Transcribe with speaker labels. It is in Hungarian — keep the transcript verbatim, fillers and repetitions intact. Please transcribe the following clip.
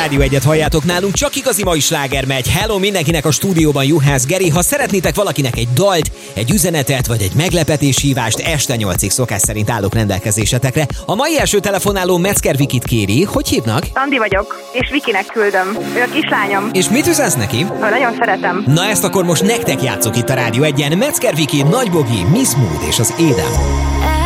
Speaker 1: Rádió Egyet halljátok, nálunk csak igazi mai sláger megy. Hello mindenkinek a stúdióban, Juhász Geri. Ha szeretnétek valakinek egy dalt, egy üzenetet vagy egy meglepetéshívást, este nyolcig szokás szerint állok rendelkezésetekre. A mai első telefonáló Metzger Vikit kéri. Hogy hívnak?
Speaker 2: Andi vagyok, és Vikinek küldöm. Ő a kislányom.
Speaker 1: És mit üzensz neki?
Speaker 2: Ha, nagyon szeretem.
Speaker 1: Na ezt akkor most nektek játszok itt a Rádió Egyen. Metzger Viki, Nagy Bogi, Miss Mood és az Édem.